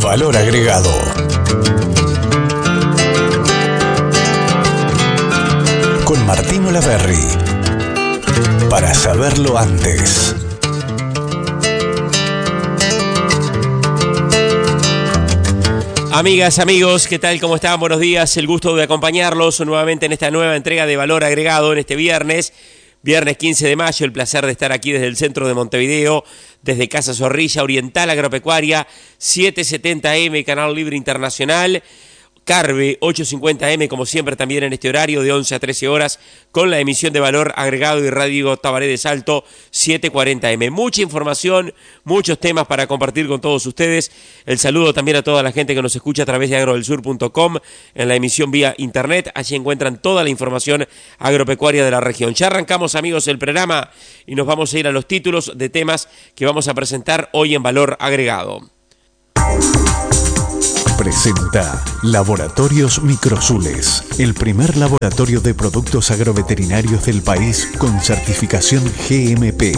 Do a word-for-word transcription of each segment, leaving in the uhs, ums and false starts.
Valor agregado. Con Martín Olaverri. Para saberlo antes. Amigas, amigos, ¿qué tal? ¿Cómo están? Buenos días. El gusto de acompañarlos nuevamente en esta nueva entrega de Valor Agregado en este viernes. Viernes quince de mayo, el placer de estar aquí desde el centro de Montevideo, desde Casa Zorrilla, Oriental Agropecuaria, setecientos setenta eme, Canal Libre Internacional, Carve, ochocientos cincuenta eme, como siempre también en este horario de once a trece horas, con la emisión de Valor Agregado y Radio Tabaré de Salto, setecientos cuarenta eme. Mucha información, muchos temas para compartir con todos ustedes. El saludo también a toda la gente que nos escucha a través de agrodelsur punto com, en la emisión vía internet. Allí encuentran toda la información agropecuaria de la región. Ya arrancamos, amigos, el programa y nos vamos a ir a los títulos de temas que vamos a presentar hoy en Valor Agregado. Presenta Laboratorios Microsules, el primer laboratorio de productos agroveterinarios del país con certificación G M P.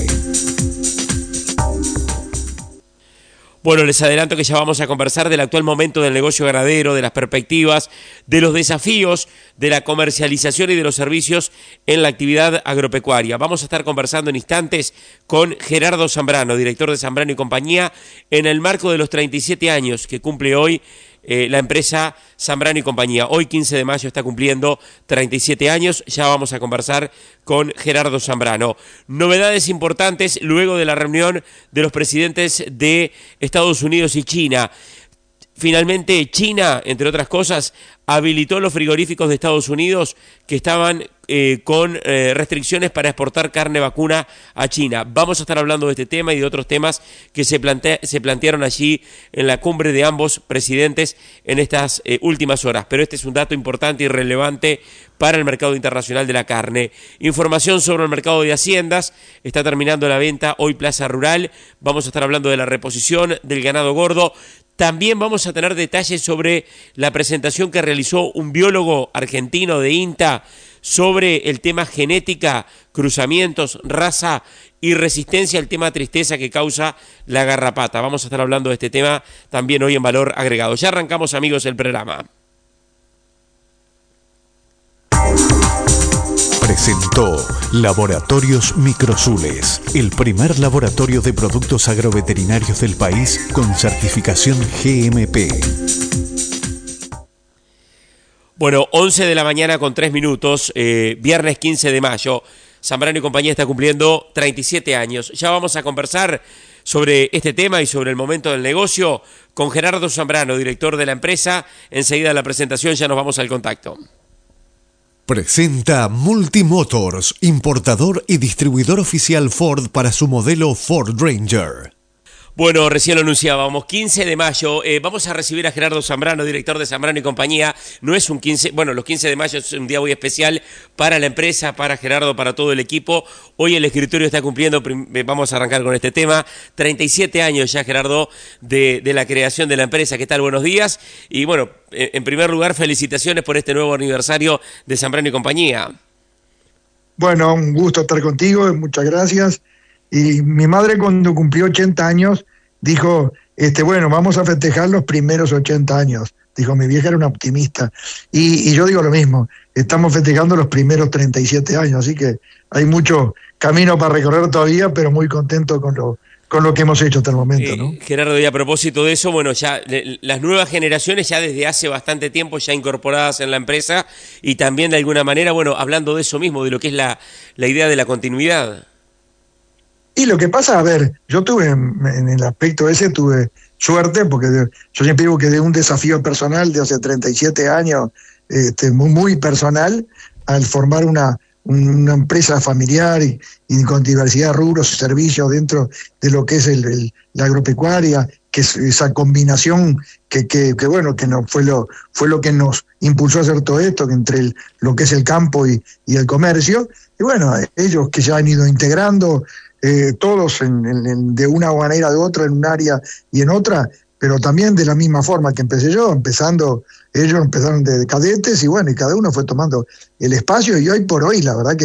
Bueno, les adelanto que ya vamos a conversar del actual momento del negocio ganadero, de las perspectivas, de los desafíos, de la comercialización y de los servicios en la actividad agropecuaria. Vamos a estar conversando en instantes con Gerardo Zambrano, director de Zambrano y Compañía, en el marco de los treinta y siete años que cumple hoy Eh, la empresa Zambrano y Compañía. Hoy quince de mayo está cumpliendo treinta y siete años, ya vamos a conversar con Gerardo Zambrano. Novedades importantes luego de la reunión de los presidentes de Estados Unidos y China. Finalmente China, entre otras cosas, habilitó los frigoríficos de Estados Unidos que estaban eh, con eh, restricciones para exportar carne vacuna a China. Vamos a estar hablando de este tema y de otros temas que se, plantea, se plantearon allí en la cumbre de ambos presidentes en estas eh, últimas horas. Pero este es un dato importante y relevante para el mercado internacional de la carne. Información sobre el mercado de haciendas. Está terminando la venta hoy Plaza Rural. Vamos a estar hablando de la reposición del ganado gordo. También vamos a tener detalles sobre la presentación que realizó un biólogo argentino de INTA sobre el tema genética, cruzamientos, raza y resistencia al tema tristeza que causa la garrapata. Vamos a estar hablando de este tema también hoy en Valor Agregado. Ya arrancamos, amigos, el programa. Presentó Laboratorios Microsules, el primer laboratorio de productos agroveterinarios del país con certificación G M P. Bueno, once de la mañana con tres minutos, eh, viernes quince de mayo. Zambrano y Compañía está cumpliendo treinta y siete años. Ya vamos a conversar sobre este tema y sobre el momento del negocio con Gerardo Zambrano, director de la empresa. Enseguida de la presentación ya nos vamos al contacto. Presenta Multimotors, importador y distribuidor oficial Ford para su modelo Ford Ranger. Bueno, recién lo anunciábamos, quince de mayo, eh, vamos a recibir a Gerardo Zambrano, director de Zambrano y Compañía. No es un quince, bueno, los quince de mayo es un día muy especial para la empresa, para Gerardo, para todo el equipo. Hoy el escritorio está cumpliendo, vamos a arrancar con este tema, treinta y siete años ya, Gerardo, de, de la creación de la empresa. ¿Qué tal? Buenos días. Y bueno, en primer lugar, felicitaciones por este nuevo aniversario de Zambrano y Compañía. Bueno, un gusto estar contigo, muchas gracias. Y mi madre, cuando cumplió ochenta años, dijo, este, bueno, vamos a festejar los primeros ochenta años. Dijo, mi vieja era una optimista. Y, y yo digo lo mismo, estamos festejando los primeros treinta y siete años, así que hay mucho camino para recorrer todavía, pero muy contento con lo, con lo que hemos hecho hasta el momento, ¿no? Eh, Gerardo, y a propósito de eso, bueno, ya le, las nuevas generaciones ya desde hace bastante tiempo ya incorporadas en la empresa y también de alguna manera, bueno, hablando de eso mismo, de lo que es la, la idea de la continuidad. Y lo que pasa, a ver, yo tuve, en el aspecto ese, tuve suerte, porque de, yo siempre digo que de un desafío personal de hace treinta y siete años, este, muy, muy personal, al formar una, una empresa familiar y, y con diversidad de rubros y servicios dentro de lo que es el, el, la agropecuaria, que es esa combinación que, que, que bueno, que no, fue, lo, fue lo que nos impulsó a hacer todo esto, que entre el, lo que es el campo y, y el comercio, y bueno, ellos que ya han ido integrando, Eh, todos en, en, de una manera u otra en un área y en otra, pero también de la misma forma que empecé yo, empezando, ellos empezaron de cadetes y bueno, y cada uno fue tomando el espacio y hoy por hoy la verdad que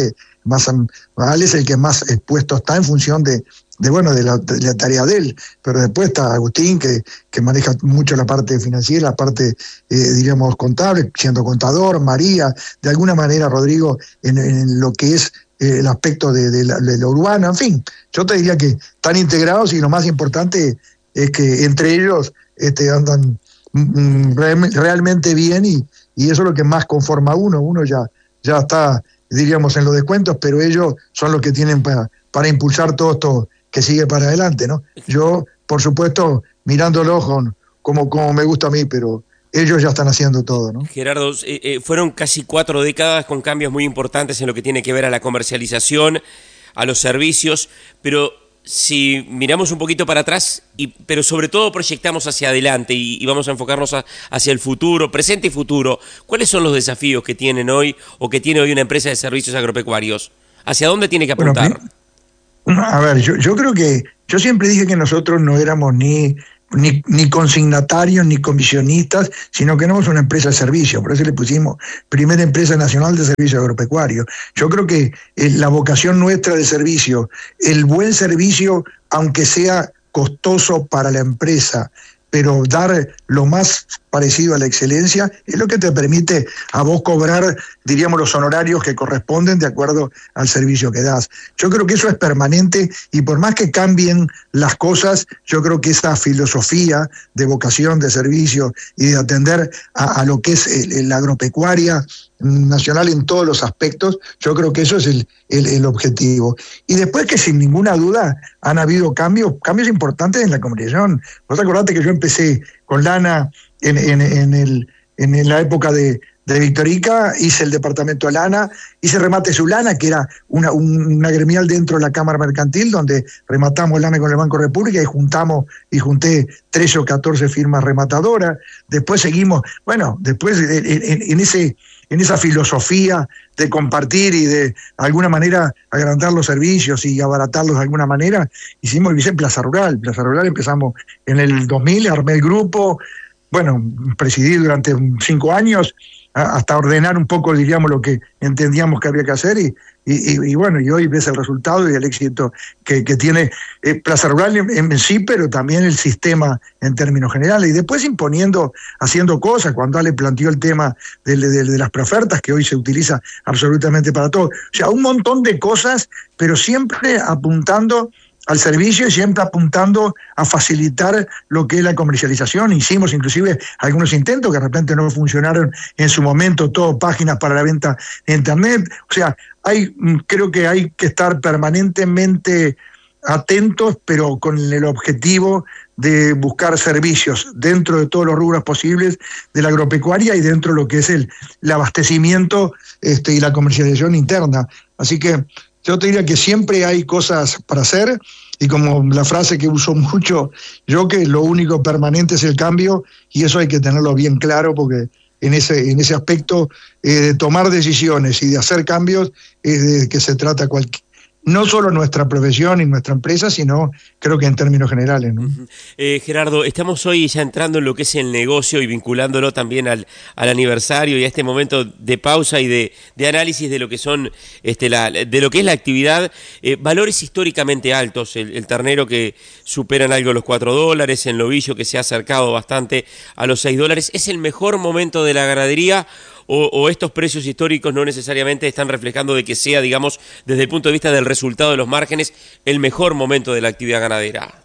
más Al es el que más expuesto está en función de, de bueno, de la, de la tarea de él, pero después está Agustín, que, que maneja mucho la parte financiera, la parte, eh, diríamos, contable, siendo contador, María, de alguna manera Rodrigo, en, en lo que es eh, el aspecto de, de, la, de lo urbano, en fin, yo te diría que están integrados y lo más importante es que entre ellos este, andan mm, re, realmente bien y, y eso es lo que más conforma a uno, uno ya, ya está, diríamos, en los descuentos, pero ellos son los que tienen para, para impulsar todo esto que sigue para adelante, ¿no? Yo, por supuesto, mirándolo con, como, como me gusta a mí, pero ellos ya están haciendo todo, ¿no? Gerardo, eh, eh, fueron casi cuatro décadas con cambios muy importantes en lo que tiene que ver a la comercialización, a los servicios, pero si miramos un poquito para atrás, y, pero sobre todo proyectamos hacia adelante y, y vamos a enfocarnos a, hacia el futuro, presente y futuro, ¿cuáles son los desafíos que tienen hoy o que tiene hoy una empresa de servicios agropecuarios? ¿Hacia dónde tiene que apuntar? Bueno, a ver, yo, yo creo que, yo siempre dije que nosotros no éramos ni, ni, ni consignatarios ni comisionistas, sino que éramos una empresa de servicio, por eso le pusimos Primera Empresa Nacional de Servicios Agropecuarios. Yo creo que eh, la vocación nuestra de servicio, el buen servicio, aunque sea costoso para la empresa, pero dar lo más parecido a la excelencia es lo que te permite a vos cobrar, diríamos, los honorarios que corresponden de acuerdo al servicio que das. Yo creo que eso es permanente y por más que cambien las cosas, yo creo que esa filosofía de vocación de servicio y de atender a, a lo que es el, el, la agropecuaria nacional en todos los aspectos, yo creo que eso es el, el, el objetivo. Y después que sin ninguna duda han habido cambios, cambios importantes en la comunicación. Vos acordate que yo empecé con Lana en, en, en, el, en la época de, de Victorica, hice el departamento de Lana, hice Remate Su Lana, que era una, una gremial dentro de la Cámara Mercantil, donde rematamos Lana con el Banco República y juntamos, y junté trece o catorce firmas rematadoras. Después seguimos, bueno, después en, en, en ese... en esa filosofía de compartir y de alguna manera agrandar los servicios y abaratarlos de alguna manera, hicimos el Plaza Rural. Plaza Rural empezamos en el dos mil, armé el grupo, bueno, presidí durante cinco años, hasta ordenar un poco, diríamos, lo que entendíamos que había que hacer y, y, y bueno, y hoy ves el resultado y el éxito que, que tiene eh, Plaza Rural en, en sí, pero también el sistema en términos generales. Y después imponiendo, haciendo cosas, cuando Ale planteó el tema de, de, de las preofertas, que hoy se utiliza absolutamente para todo. O sea, un montón de cosas, pero siempre apuntando al servicio y siempre apuntando a facilitar lo que es la comercialización. Hicimos inclusive algunos intentos que de repente no funcionaron en su momento, todo páginas para la venta en internet. O sea, hay, creo que hay que estar permanentemente atentos, pero con el objetivo de buscar servicios dentro de todos los rubros posibles de la agropecuaria y dentro de lo que es el, el abastecimiento este, y la comercialización interna. Así que yo te diría que siempre hay cosas para hacer y como la frase que uso mucho yo, que lo único permanente es el cambio y eso hay que tenerlo bien claro porque en ese, en ese aspecto eh, de tomar decisiones y de hacer cambios es de que se trata cualquier... no solo nuestra profesión y nuestra empresa, sino creo que en términos generales, ¿no? Uh-huh. eh, Gerardo, estamos hoy ya entrando en lo que es el negocio y vinculándolo también al, al aniversario y a este momento de pausa y de, de análisis de lo que son este, la, de lo que es la actividad. Eh, valores históricamente altos, el, el ternero que superan algo los cuatro dólares, el novillo que se ha acercado bastante a los seis dólares. ¿Es el mejor momento de la ganadería? O, o estos precios históricos no necesariamente están reflejando de que sea, digamos, desde el punto de vista del resultado de los márgenes, el mejor momento de la actividad ganadera?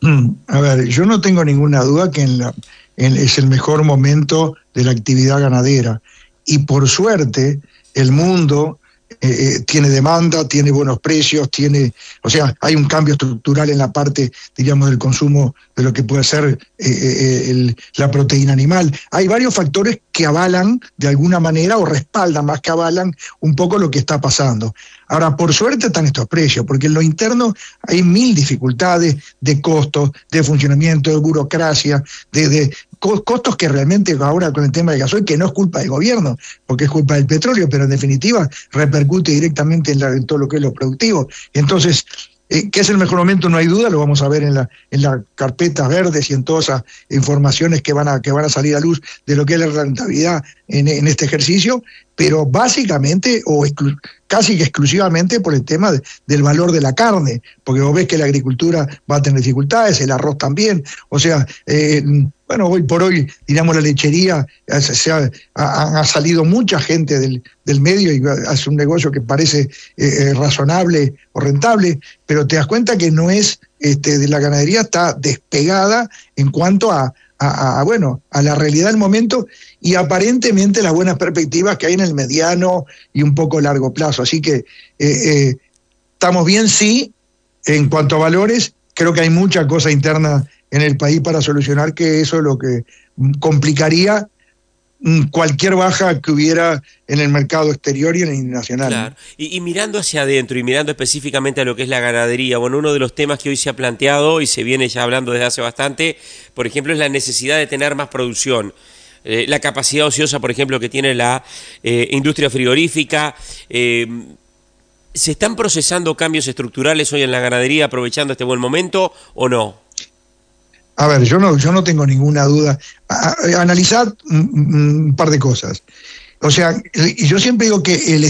A ver, yo no tengo ninguna duda que en la, en, es el mejor momento de la actividad ganadera. Y por suerte, el mundo eh, tiene demanda, tiene buenos precios, tiene, o sea, hay un cambio estructural en la parte, diríamos, del consumo de lo que puede ser eh, eh, el, la proteína animal. Hay varios factores que avalan de alguna manera o respaldan más que avalan un poco lo que está pasando. Ahora, por suerte están estos precios, porque en lo interno hay mil dificultades de costos, de funcionamiento, de burocracia, de, de costos que realmente ahora con el tema del gasoil, que no es culpa del gobierno, porque es culpa del petróleo, pero en definitiva repercute directamente en, la, en todo lo que es lo productivo. Entonces, Eh, que es el mejor momento, no hay duda, lo vamos a ver en la en las carpetas verdes y en todas esas informaciones que van a que van a salir a luz de lo que es la rentabilidad en, en este ejercicio, pero básicamente o exclu- casi que exclusivamente por el tema de, del valor de la carne, porque vos ves que la agricultura va a tener dificultades, el arroz también, o sea, eh, bueno, hoy por hoy, digamos, la lechería, se ha, ha, ha salido mucha gente del, del medio y hace un negocio que parece eh, razonable o rentable, pero te das cuenta que no es, este, de la ganadería está despegada en cuanto a A, a, bueno, a la realidad del momento y aparentemente las buenas perspectivas que hay en el mediano y un poco largo plazo. Así que eh, eh, estamos bien, sí, en cuanto a valores, creo que hay mucha cosa interna en el país para solucionar, que eso es lo que complicaría cualquier baja que hubiera en el mercado exterior y en el nacional. Claro. Y, y mirando hacia adentro y mirando específicamente a lo que es la ganadería, bueno, uno de los temas que hoy se ha planteado y se viene ya hablando desde hace bastante, por ejemplo, es la necesidad de tener más producción. Eh, la capacidad ociosa, por ejemplo, que tiene la eh, industria frigorífica. Eh, ¿Se están procesando cambios estructurales hoy en la ganadería aprovechando este buen momento o no? A ver, yo no, yo no tengo ninguna duda. A, a, analizar un, un par de cosas. O sea, yo siempre digo que el